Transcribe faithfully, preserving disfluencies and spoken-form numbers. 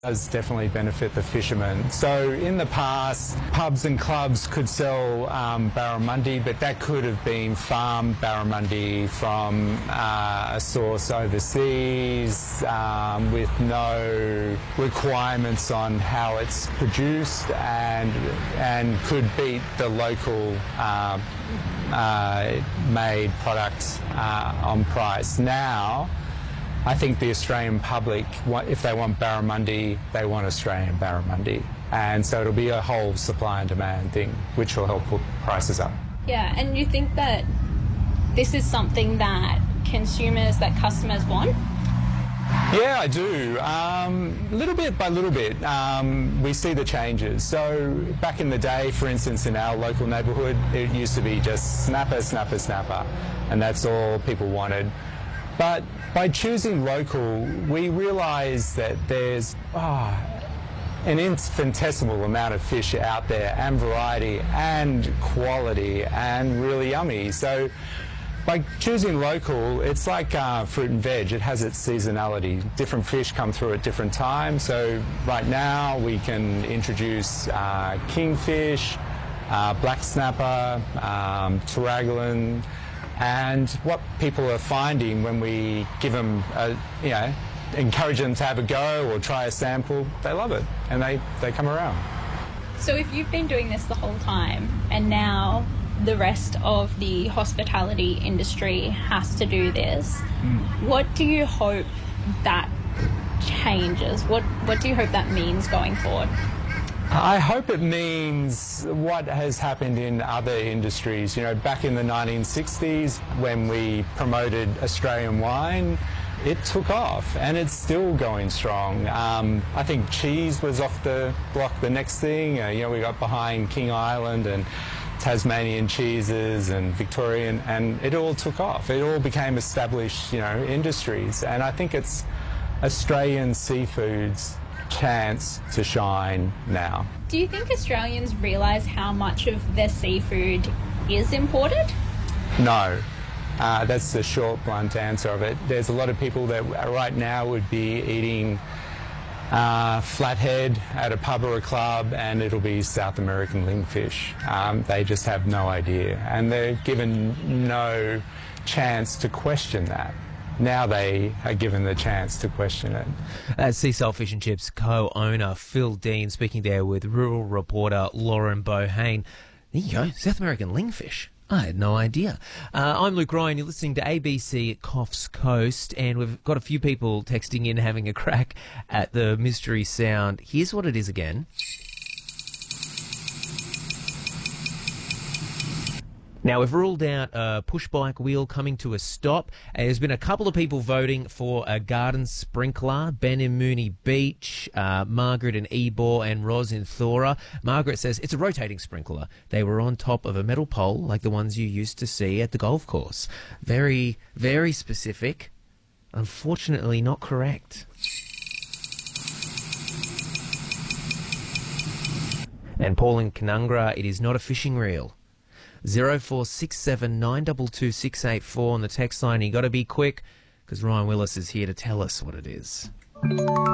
Does definitely benefit the fishermen. So in the past, pubs and clubs could sell um, barramundi, but that could have been farmed barramundi from uh, a source overseas um, with no requirements on how it's produced, and and could beat the local uh, uh, made products uh, on price. Now, I think the Australian public, if they want barramundi, they want Australian barramundi. And so it'll be a whole supply and demand thing, which will help put prices up. Yeah, and you think that this is something that consumers, that customers want? Yeah, I do. Um, little bit by little bit, um, we see the changes. So back in the day, for instance, in our local neighbourhood, it used to be just snapper, snapper, snapper, and that's all people wanted. But by choosing local, we realise that there's oh, an infinitesimal amount of fish out there, and variety, and quality, and really yummy. So by choosing local, it's like uh, fruit and veg. It has its seasonality. Different fish come through at different times. So right now we can introduce uh, kingfish, uh, black snapper, um, Taragolan. And what people are finding when we give them, a, you know, encourage them to have a go or try a sample, they love it, and they, they come around. So if you've been doing this the whole time, and now the rest of the hospitality industry has to do this, mm. what do you hope that changes? What, what do you hope that means going forward? I hope it means what has happened in other industries. You know, back in the nineteen sixties, when we promoted Australian wine, it took off, and it's still going strong. Um, I think cheese was off the block the next thing. Uh, you know, we got behind King Island and Tasmanian cheeses and Victorian, and it all took off. It all became established, you know, industries. And I think it's Australian seafood's chance to shine now. Do you think Australians realise how much of their seafood is imported? No. Uh, that's the short, blunt answer of it. There's a lot of people that right now would be eating uh, flathead at a pub or a club, and it'll be South American lingfish. Um, they just have no idea, and they're given no chance to question that. Now they are given the chance to question it. That's Seasalt Fish and Chips co-owner Phil Dean speaking there with rural reporter Lauren Bohane. There you go, South American lingfish. I had no idea. Uh, I'm Luke Ryan. You're listening to A B C at Coffs Coast, and we've got a few people texting in having a crack at the mystery sound. Here's what it is again. Now, we've ruled out a push-bike wheel coming to a stop. Uh, there's been a couple of people voting for a garden sprinkler. Ben in Mooney Beach, uh, Margaret in Ebor, and Ros in Thora. Margaret says it's a rotating sprinkler. They were on top of a metal pole like the ones you used to see at the golf course. Very, very specific. Unfortunately, not correct. And Paul in Canungra, it is not a fishing reel. zero four six seven nine two two six eight four on the text line. You got to be quick because Ryan Willis is here to tell us what it is.